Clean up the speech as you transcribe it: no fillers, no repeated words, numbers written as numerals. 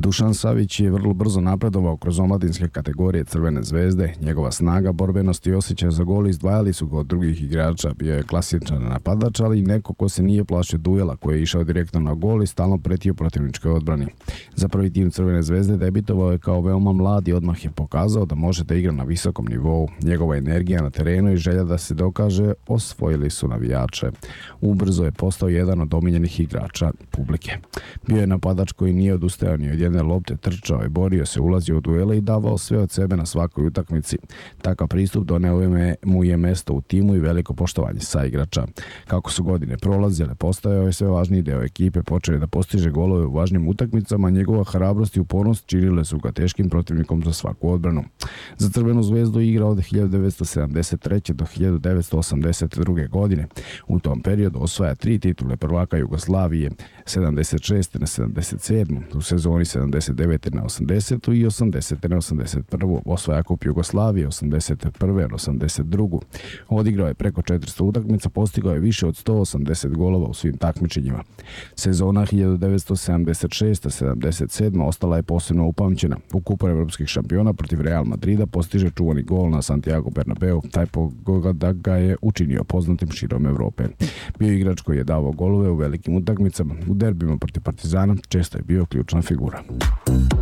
Dušan Savić je vrlo brzo napredovao kroz omladinske kategorije Crvene zvezde. Njegova snaga, borbenost i osjećaj za gol izdvajali su ga od drugih igrača. Bio je klasičan napadač, ali i neko ko se nije plašio duela, koji je išao direktno na gol i stalno pretio protivničkoj odbrani. Za prvi tim Crvene zvezde debitovao je kao veoma mlad i odmah je pokazao da može da igra na visokom nivou. Njegova energija na terenu i želja da se dokaže osvojili su navijače. Ubrzo je postao jedan od omiljenih igrača publike. Bio je napadač koji nije odustajao ni od jedne lopte, trčao je, borio se, ulazio u duele i davao sve od sebe na svakoj utakmici. Takav pristup doneo mu je mesto u timu i veliko poštovanje saigrača. Kako su godine prolazile, postajao je sve važniji deo ekipe, počeo je da postiže golove u važnim utakmicama, njegova hrabrost i upornost činile su ga teškim protivnikom za svaku odbranu. Za Crvenu zvezdu igrao od 1973. do 1982. godine. U tom periodu osvaja 3 titule prvaka Jugoslavije, 76. na 77. u sezoni 79. na 80. i 80. na 81. Osvaja kup Jugoslavije 81. na 82. Odigrao je preko 400 utakmica, postigao je više od 180 golova u svim takmičenjima. Sezona 1976-77 ostala je posebno upamćena. U kupu evropskih šampiona protiv Real Madrida postiže čuvani gol na Santiago Bernabeu, taj pogodak ga je učinio poznatim širom Evrope. Bio igrač koji je davao golove u velikim utakmicama, u derbima protiv Partizana često je bio ključna figura.